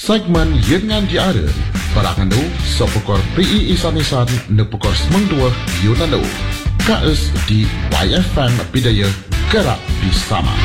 segmen Yengan Diara Barangandu Sopokor PI Isan-Isan Nepokor Semengdua Yunandu KS di YFM Bidaya Gerak Bersama.